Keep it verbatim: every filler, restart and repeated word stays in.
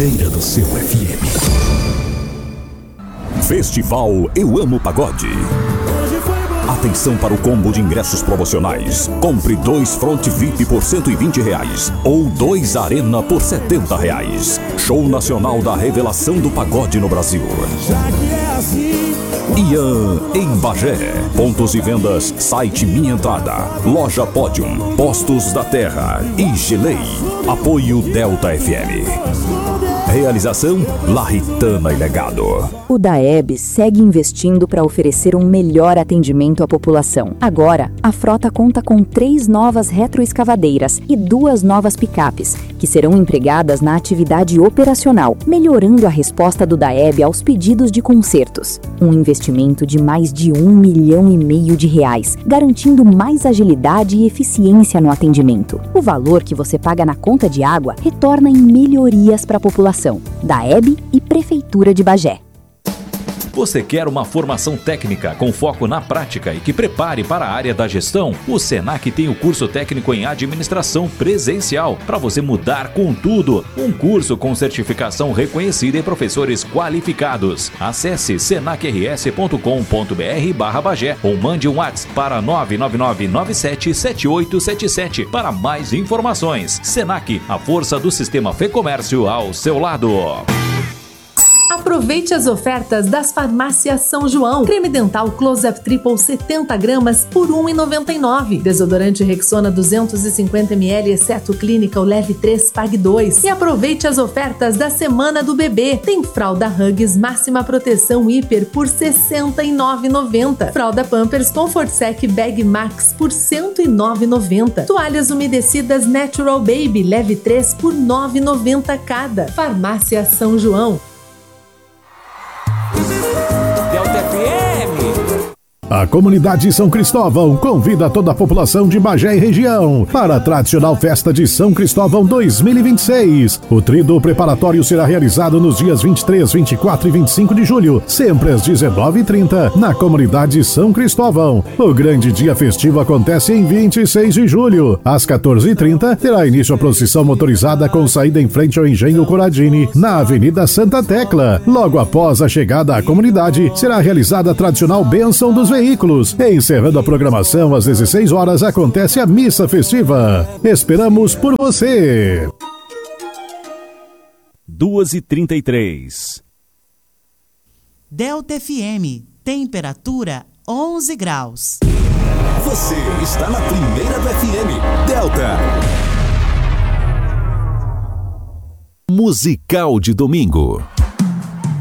primeira do seu F M. Festival Eu Amo Pagode. Atenção para o combo de ingressos promocionais. Compre dois Front V I P por cento e vinte reais ou dois Arena por setenta reais. Show nacional da revelação do pagode no Brasil. Ian em Bagé. Pontos de vendas, site Minha Entrada, Loja Pódium, Postos da Terra e Gelei. Apoio Delta F M. Realização Larritana e Legado. O Daeb segue investindo para oferecer um melhor atendimento à população. Agora, a frota conta com três novas retroescavadeiras e duas novas picapes, que serão empregadas na atividade operacional, melhorando a resposta do Daeb aos pedidos de consertos. Um investimento de mais de um milhão e meio de reais, garantindo mais agilidade e eficiência no atendimento. O valor que você paga na conta de água retorna em melhorias para a população. Daeb e Prefeitura de Bagé. Você quer uma formação técnica com foco na prática e que prepare para a área da gestão? O Senac tem o curso técnico em administração presencial para você mudar com tudo. Um curso com certificação reconhecida e professores qualificados. Acesse senac r s ponto com ponto b r barra Bagé ou mande um WhatsApp para nove nove nove nove sete sete oito sete sete para mais informações. Senac, a força do sistema Fecomércio ao seu lado. Aproveite as ofertas das farmácias São João. Creme dental Close-Up Triple setenta gramas por um real e noventa e nove centavos. Desodorante Rexona duzentos e cinquenta mililitros, exceto Clinical Leve três, Pague dois. E aproveite as ofertas da Semana do Bebê. Tem fralda Huggies Máxima Proteção Hiper por sessenta e nove reais e noventa centavos. Fralda Pampers Comfort Sec Bag Max por cento e nove reais e noventa centavos. Toalhas umedecidas Natural Baby Leve três por nove reais e noventa centavos cada. Farmácia São João. Delta F M. A comunidade São Cristóvão convida toda a população de Bagé e região para a tradicional festa de São Cristóvão dois mil e vinte e seis. O tríduo preparatório será realizado nos dias vinte e três, vinte e quatro e vinte e cinco de julho, sempre às dezenove e trinta, na comunidade São Cristóvão. O grande dia festivo acontece em vinte e seis de julho. Às quatorze e trinta, terá início a procissão motorizada com saída em frente ao Engenho Coradini, na Avenida Santa Tecla. Logo após a chegada à comunidade, será realizada a tradicional bênção dos veículos. Encerrando a programação às dezesseis horas, acontece a missa festiva. Esperamos por você. duas e trinta e três. Delta F M, temperatura onze graus. Você está na primeira do F M, Delta. Musical de domingo.